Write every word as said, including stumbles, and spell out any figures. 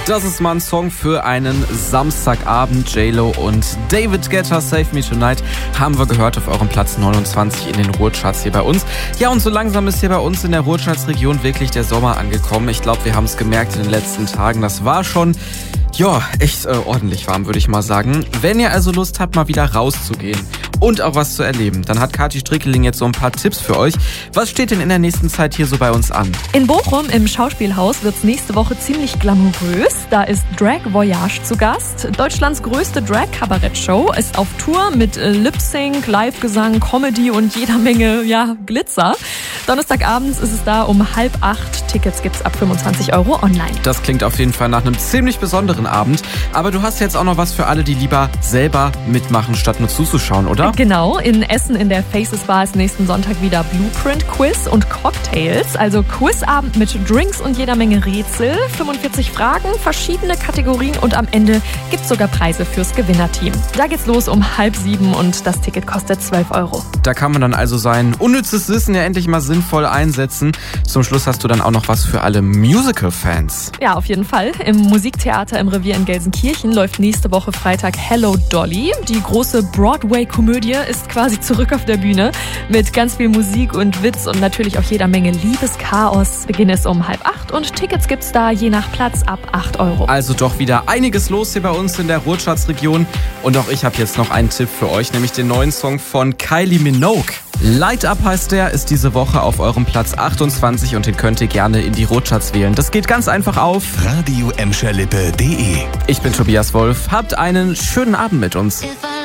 Das ist mal ein Song für einen Samstagabend. J-Lo und David Guetta, Save Me Tonight, haben wir gehört auf eurem Platz neunundzwanzig in den Ruhrcharts hier bei uns. Ja, und so langsam ist hier bei uns in der Ruhrchartsregion wirklich der Sommer angekommen. Ich glaube, wir haben es gemerkt in den letzten Tagen. Das war schon... Ja, echt äh, ordentlich warm, würde ich mal sagen. Wenn ihr also Lust habt, mal wieder rauszugehen und auch was zu erleben, dann hat Kathi Strickeling jetzt so ein paar Tipps für euch. Was steht denn in der nächsten Zeit hier so bei uns an? In Bochum im Schauspielhaus wird's nächste Woche ziemlich glamourös. Da ist Drag Voyage zu Gast. Deutschlands größte Drag-Kabarett-Show ist auf Tour mit Lip-Sync, Live-Gesang, Comedy und jeder Menge, ja, Glitzer. Donnerstagabends ist es da um halb acht. Tickets gibt's ab fünfundzwanzig Euro online. Das klingt auf jeden Fall nach einem ziemlich besonderen Abend. Aber du hast jetzt auch noch was für alle, die lieber selber mitmachen, statt nur zuzuschauen, oder? Genau, in Essen in der Faces Bar ist nächsten Sonntag wieder Blueprint-Quiz und Cocktails. Also Quizabend mit Drinks und jeder Menge Rätsel. fünfundvierzig Fragen, verschiedene Kategorien und am Ende gibt's sogar Preise fürs Gewinnerteam. Da geht's los um halb sieben und das Ticket kostet zwölf Euro. Da kann man dann also sein unnützes Wissen ja endlich mal sinnvoll einsetzen. Zum Schluss hast du dann auch noch was für alle Musical-Fans. Ja, auf jeden Fall. Im Musiktheater im Revier in Gelsenkirchen läuft nächste Woche Freitag Hello Dolly. Die große Broadway-Komödie ist quasi zurück auf der Bühne mit ganz viel Musik und Witz und natürlich auch jeder Menge Liebeschaos. Beginn ist um halb acht und Tickets gibt's da je nach Platz ab acht Euro. Also doch wieder einiges los hier bei uns in der Ruhrchartsregion. Und auch ich habe jetzt noch einen Tipp für euch, nämlich den neuen Song von Kylie Minogue. Light Up heißt der, ist diese Woche auf eurem Platz achtundzwanzig und den könnt ihr gerne in die Ruhrcharts wählen. Das geht ganz einfach auf radio emscher lippe punkt de. Ich bin Tobias Wolf, habt einen schönen Abend mit uns. If I